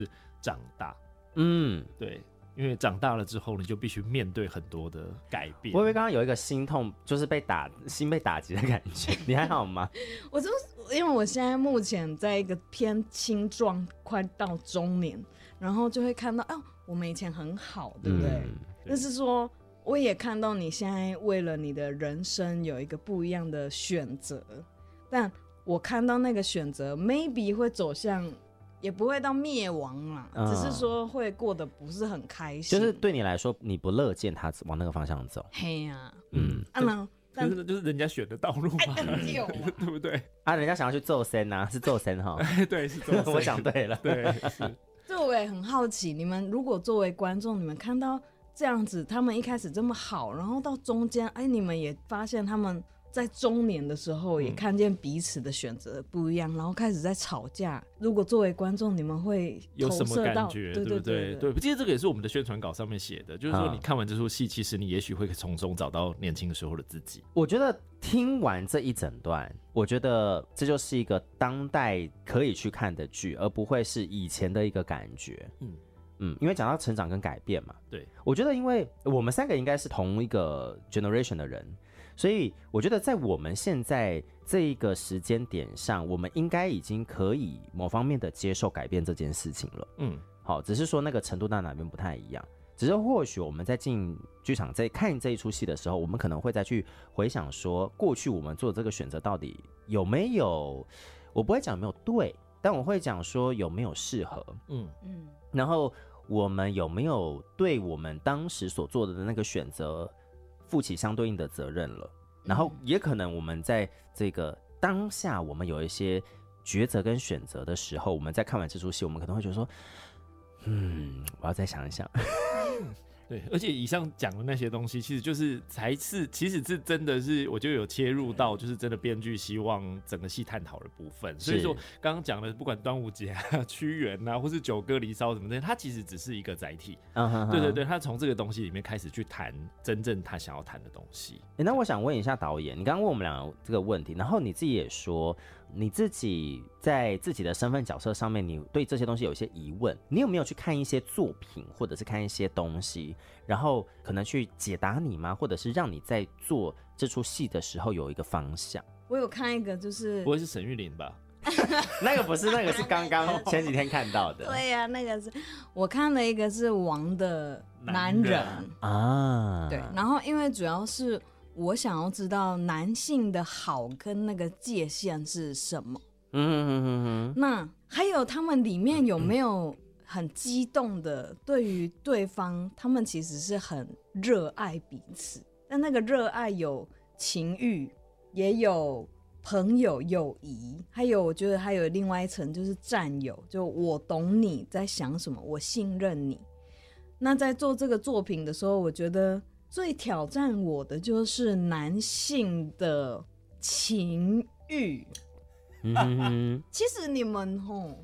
长大。对，因为长大了之后，你就必须面对很多的改变。 我以为刚刚有一个心痛，就是心被打击的感觉，你还好吗？ 因为我现在目前在一个偏青壮，快到中年，然后就会看到我们以前很好，对不对？但是说我也看到你现在为了你的人生有一个不一样的选择，但我看到那个选择 maybe 会走向。也不会到灭亡啦，只是说会过得不是很开心。 就是对你来说，你不乐见他往那个方向走。 嘿呀， 但是就是人家选的道路嘛，对不对？ 人家想要去揍森啊，是揍森哈。 对，是揍森。 我讲对了， 对，是。 这我也很好奇，你们如果作为观众，你们看到这样子，他们一开始这么好，然后到中间，你们也发现他们。在中年的时候也看见彼此的选择不一样，然后开始在吵架。如果作为观众，你们会有什么感觉？ 对不对？对，其实这个也是我们的宣传稿上面写的，就是说你看完这出戏，其实你也许会从中找到年轻的时候的自己。 我觉得听完这一整段，我觉得这就是一个当代可以去看的剧，而不会是以前的一个感觉。因为讲到成长跟改变嘛， 对， 我觉得因为我们三个应该是同一个 generation 的人，所以我觉得在我们现在这一个时间点上，我们应该已经可以某方面的接受改变这件事情了。好，只是说那个程度到哪边不太一样。只是或许我们在进剧场在看这一出戏的时候，我们可能会再去回想说，过去我们做的这个选择到底有没有，我不会讲有没有对，但我会讲说有没有适合。然后我们有没有对我们当时所做的那个选择负起相对应的责任了？然后也可能我们在这个当下，我们有一些抉择跟选择的时候，我们在看完这出戏，我们可能会觉得说，我要再想一想。 对，而且以上讲的那些东西，其实就是其实是真的是，我就有切入到就是真的编剧希望整个戏探讨的部分。所以说，刚刚讲的不管端午节啊、屈原啊，或是九歌离骚什么的，它其实只是一个载体。对，他从这个东西里面开始去谈真正他想要谈的东西。 那我想问一下导演，你刚刚问我们两个这个问题，然后你自己也说，你自己在自己的身份角色上面，你对这些东西有一些疑问，你有没有去看一些作品，或者是看一些东西？然后可能去解答你吗？或者是让你在做这出戏的时候有一个方向？ 我有看一个，就是不会是沈玉琳吧？ 那个不是，那个是刚刚前几天看到的。 对呀，那个是我看了一个是王的男人啊，对。然后因为主要是我想要知道男性的好跟那个界限是什么。那还有他们里面有没有很激动的对于对方，他们其实是很热爱彼此，但那个热爱有情欲，也有朋友友谊，还有我觉得还有另外一层就是战友，就我懂你在想什么，我信任你。那在做这个作品的时候，我觉得最挑战我的就是男性的情欲。其实你们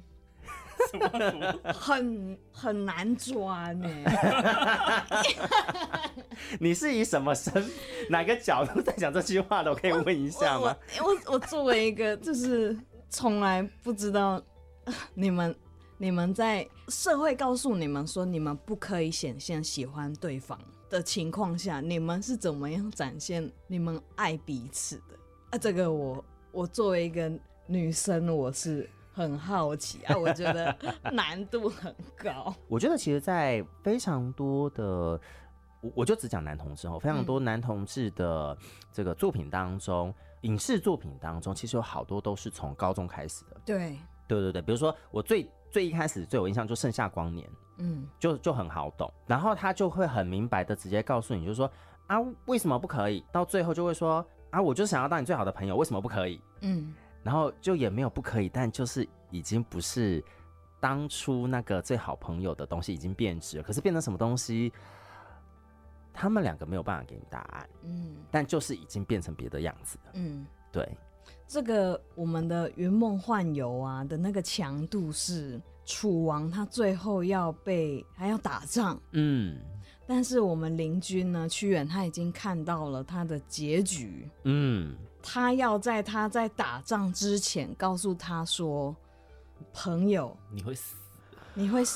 很难抓呢。 你是以什么哪个角度在讲这句话的？我可以问一下吗？ 我作为一个就是从来不知道你们在社会告诉你们说你们不可以显现喜欢对方的情况下，你们是怎么样展现你们爱彼此的？这个我作为一个女生，我是很好奇啊，我觉得难度很高。 我觉得其实在非常多的，我就只讲男同志，非常多男同志的这个作品当中，影视作品当中，其实有好多都是从高中开始的。 对， 比如说我最一开始最有印象就盛夏光年，就很好懂，然后他就会很明白的直接告诉你，就是说啊，为什么不可以？到最后就会说啊，我就想要当你最好的朋友，为什么不可以？然后就也没有不可以，但就是已经不是当初那个最好朋友的东西，已经变质了。可是变成什么东西，他们两个没有办法给你答案。但就是已经变成别的样子了。对。 这个我们的云梦幻游啊的那个强度是楚王他最后还要打仗，但是我们邻居呢屈原他已经看到了他的结局，他要在他在打仗之前告诉他说，朋友你会死， 你会